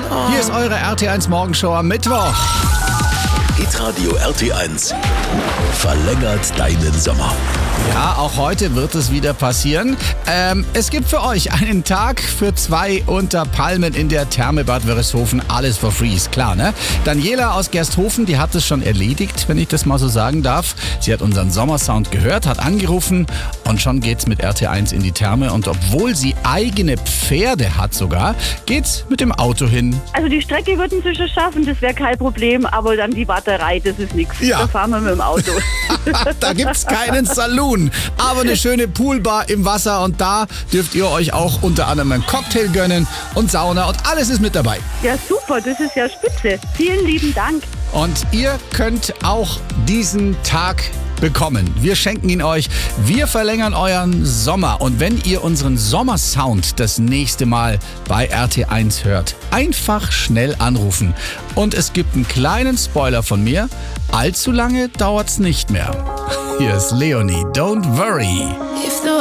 Hier ist eure RT1 Morgenshow am Mittwoch. Hitradio RT1 verlängert deinen Sommer. Ja, auch heute wird es wieder passieren. Es gibt für euch einen Tag für 2 unter Palmen in der Therme Bad Wörishofen. Alles for free, ist klar, ne? Daniela aus Gersthofen, die hat es schon erledigt, wenn ich das mal so sagen darf. Sie hat unseren Sommersound gehört, hat angerufen und schon geht's mit RT1 in die Therme. Und obwohl sie eigene Pferde hat sogar, geht's mit dem Auto hin. Also die Strecke würden sie schon schaffen, das wäre kein Problem, aber dann die Warterei, das ist nichts. Ja. Da fahren wir mit dem Auto. Da gibt's keinen Saloon, aber eine schöne Poolbar im Wasser und da dürft ihr euch auch unter anderem einen Cocktail gönnen und Sauna und alles ist mit dabei. Ja, super, das ist ja spitze. Vielen lieben Dank. Und ihr könnt auch diesen Tag bekommen. Wir schenken ihn euch. Wir verlängern euren Sommer. Und wenn ihr unseren Sommersound das nächste Mal bei RT1 hört, einfach schnell anrufen. Und es gibt einen kleinen Spoiler von mir. Allzu lange dauert's nicht mehr. Hier ist Leonie. Don't worry.